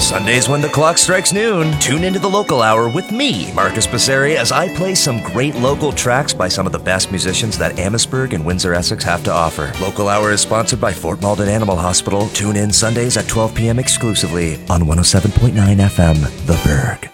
Sundays when the clock strikes noon, tune into the Local Hour with me, Marcus Passeri, as I play some great local tracks by some of the best musicians that Amherstburg and Windsor, Essex have to offer. Local Hour is sponsored by Fort Malden Animal Hospital. Tune in Sundays at 12 p.m. exclusively on 107.9 FM, The Berg.